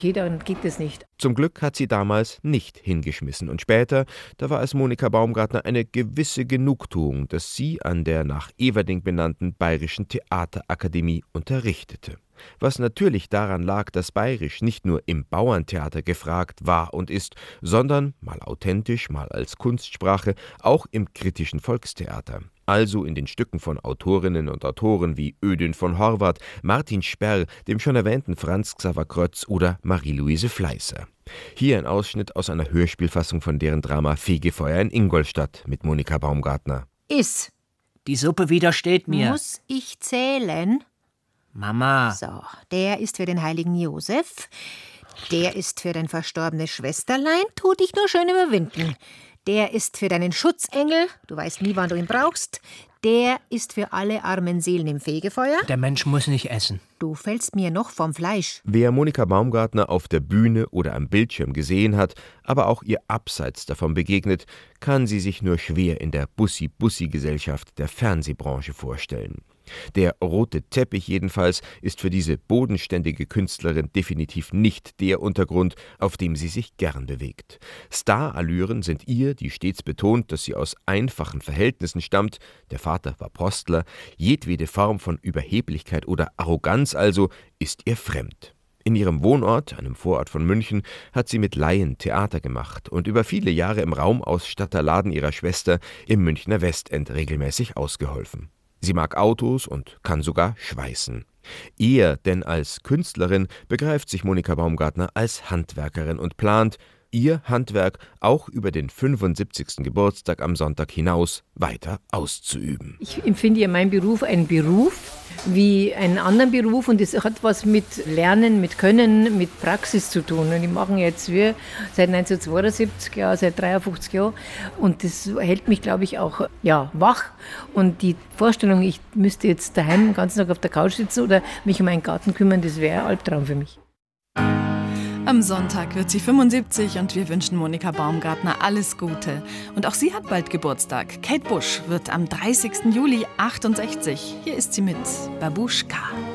Jeder geht es nicht. Zum Glück hat sie damals nicht hingeschmissen. Und später, da war es Monika Baumgartner eine gewisse Genugtuung, dass sie an der nach Everding benannten Bayerischen Theaterakademie unterrichtete. Was natürlich daran lag, dass Bayerisch nicht nur im Bauerntheater gefragt war und ist, sondern, mal authentisch, mal als Kunstsprache, auch im kritischen Volkstheater. Also in den Stücken von Autorinnen und Autoren wie Ödön von Horvath, Martin Sperr, dem schon erwähnten Franz Xaver Krötz oder Marie-Louise Fleißer. Hier ein Ausschnitt aus einer Hörspielfassung von deren Drama Fegefeuer in Ingolstadt mit Monika Baumgartner. Iss. Die Suppe widersteht mir. Muss ich zählen? Mama. So, der ist für den heiligen Josef. Der ist für dein verstorbenes Schwesterlein. Tu dich nur schön überwinden. Der ist für deinen Schutzengel. Du weißt nie, wann du ihn brauchst. Der ist für alle armen Seelen im Fegefeuer. Der Mensch muss nicht essen. Du fällst mir noch vom Fleisch. Wer Monika Baumgartner auf der Bühne oder am Bildschirm gesehen hat, aber auch ihr abseits davon begegnet, kann sie sich nur schwer in der Bussi-Bussi-Gesellschaft der Fernsehbranche vorstellen. Der rote Teppich jedenfalls ist für diese bodenständige Künstlerin definitiv nicht der Untergrund, auf dem sie sich gern bewegt. Starallüren sind ihr, die stets betont, dass sie aus einfachen Verhältnissen stammt, der Vater war Postler, jedwede Form von Überheblichkeit oder Arroganz also ist ihr fremd. In ihrem Wohnort, einem Vorort von München, hat sie mit Laien Theater gemacht und über viele Jahre im Raumausstatterladen ihrer Schwester im Münchner Westend regelmäßig ausgeholfen. Sie mag Autos und kann sogar schweißen. Eher denn als Künstlerin begreift sich Monika Baumgartner als Handwerkerin und plant, ihr Handwerk auch über den 75. Geburtstag am Sonntag hinaus weiter auszuüben. Ich empfinde ja meinen Beruf einen Beruf wie einen anderen Beruf und es hat was mit Lernen, mit Können, mit Praxis zu tun. Und ich mache jetzt seit 1972 Jahren, seit 53 Jahren und das hält mich, glaube ich, auch wach. Und die Vorstellung, ich müsste jetzt daheim den ganzen Tag auf der Couch sitzen oder mich um meinen Garten kümmern, das wäre ein Albtraum für mich. Am Sonntag wird sie 75 und wir wünschen Monika Baumgartner alles Gute. Und auch sie hat bald Geburtstag. Kate Bush wird am 30. Juli 68. Hier ist sie mit Babuschka.